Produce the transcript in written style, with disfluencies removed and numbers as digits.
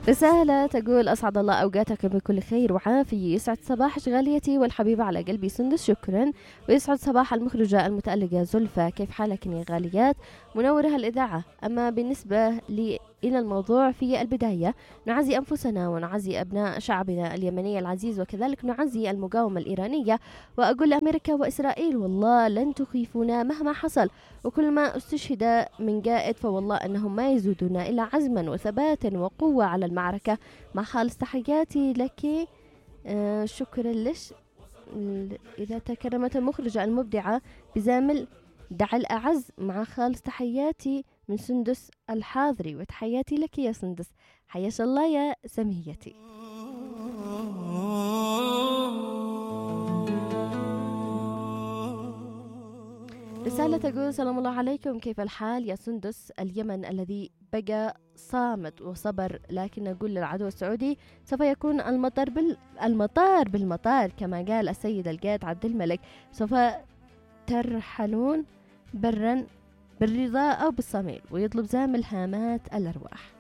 رسالة تقول: أسعد الله أوقاتك بكل خير وعافية، يسعد صباحك غاليتي والحبيبة على قلبي سندس، شكرا. ويسعد صباح المخرجة المتألقة زلفى، كيف حالك يا غاليات؟ منورة الإذاعة. أما بالنسبة لي إلى الموضوع، في البداية نعزي أنفسنا ونعزي أبناء شعبنا اليمني العزيز، وكذلك نعزي المقاومة الإيرانية، وأقول لأمريكا وإسرائيل والله لن تخيفونا مهما حصل، وكل ما استشهد من قائد فوالله أنهم ما يزودون إلا عزما وثباتا وقوة على المعركة. مع خالص تحياتي لك. شكرا لش. إذا تكرمت المخرجة المبدعة بزامل دع الأعز، مع خالص تحياتي من سندس الحاضري، وتحياتي لك يا سندس، حياش الله يا سميتي. رسالة تقول: سلام الله عليكم، كيف الحال يا سندس؟ اليمن الذي بقى صامت وصبر، لكن نقول للعدو السعودي سوف يكون المطار بالمطار كما قال السيد القائد عبد الملك، سوف ترحلون برا بالرضا أو بالصميل، ويطلب زامل هامات الأرواح.